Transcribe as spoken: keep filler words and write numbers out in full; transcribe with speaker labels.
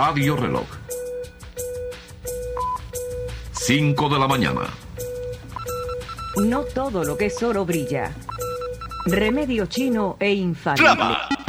Speaker 1: Radio Reloj. cinco de la mañana.
Speaker 2: No todo lo que es oro brilla. Remedio chino e infalible.
Speaker 1: ¡Clava!